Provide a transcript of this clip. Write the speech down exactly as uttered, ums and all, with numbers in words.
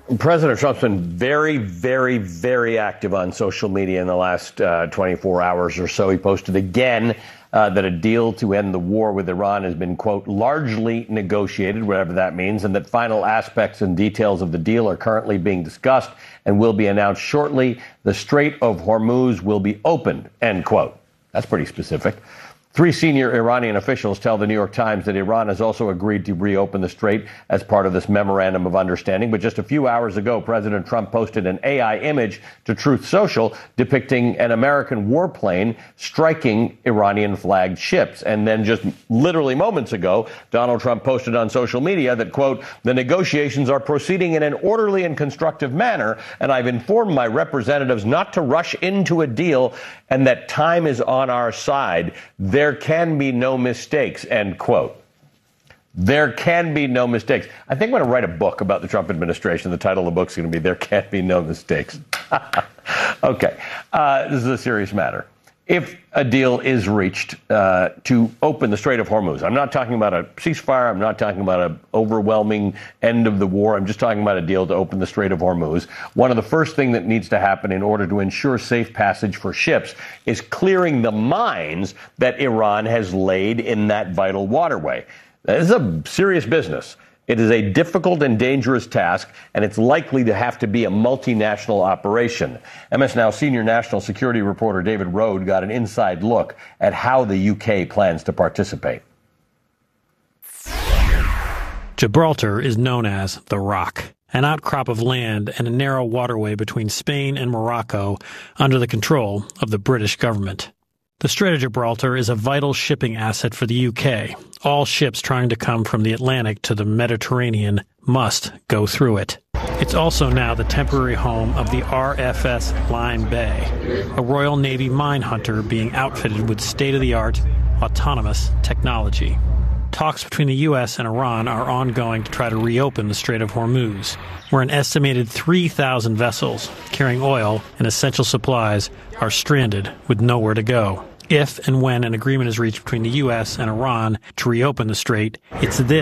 President Trump's been very, very, very active on social media in the last uh, twenty-four hours or so. He posted again uh, that a deal to end the war with Iran has been, quote, largely negotiated, whatever that means, and that final aspects and details of the deal are currently being discussed and will be announced shortly. The Strait of Hormuz will be opened, end quote. That's pretty specific. Three senior Iranian officials tell the New York Times that Iran has also agreed to reopen the strait as part of this memorandum of understanding. But just a few hours ago, President Trump posted an A I image to Truth Social depicting an American warplane striking Iranian-flagged ships. And then just literally moments ago, Donald Trump posted on social media that, quote, the negotiations are proceeding in an orderly and constructive manner, and I've informed my representatives not to rush into a deal and that time is on our side. There can be no mistakes, end quote. There can be no mistakes. I think I'm going to write a book about the Trump administration. The title of the book's going to be There Can't Be No Mistakes. Okay, uh, this is a serious matter. If a deal is reached uh, to open the Strait of Hormuz, I'm not talking about a ceasefire. I'm not talking about an overwhelming end of the war. I'm just talking about a deal to open the Strait of Hormuz. One of the first things that needs to happen in order to ensure safe passage for ships is clearing the mines that Iran has laid in that vital waterway. This is a serious business. It is a difficult and dangerous task, and it's likely to have to be a multinational operation. M S Now senior national security reporter David Rode got an inside look at how the U K plans to participate. Gibraltar is known as the Rock, an outcrop of land and a narrow waterway between Spain and Morocco under the control of the British government. The Strait of Gibraltar is a vital shipping asset for the U K. All ships trying to come from the Atlantic to the Mediterranean must go through it. It's also now the temporary home of the R F S Lyme Bay, a Royal Navy mine hunter being outfitted with state-of-the-art autonomous technology. Talks between the U S and Iran are ongoing to try to reopen the Strait of Hormuz, where an estimated three thousand vessels carrying oil and essential supplies are stranded with nowhere to go. If and when an agreement is reached between the U S and Iran to reopen the strait, it's this